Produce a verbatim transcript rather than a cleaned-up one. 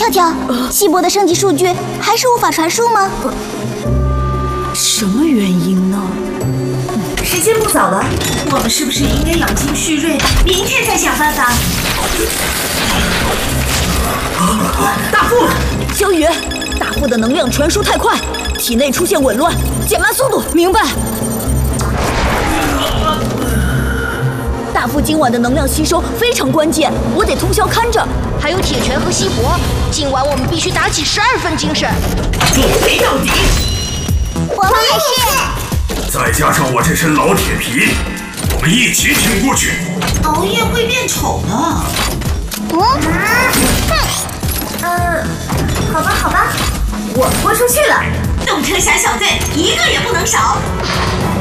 跳，稀薄的升级数据还是无法传输吗？ 什么原因呢？ 时间不早了，我们是不是应该养精蓄锐，明天再想办法？ 大副，小雨，大副的能量传输太快，体内出现紊乱，减慢速度。明白。大副今晚的能量吸收非常关键，我得通宵看着。 还有铁拳和稀薄，今晚我们必须打起十二分精神， 助肥到底。 我们也是。 再加上我这身老铁皮，我们一起挺过去。 熬夜会变丑的。 嗯， 呃，好吧，好吧，我豁出去了。动车侠小队一个也不能少。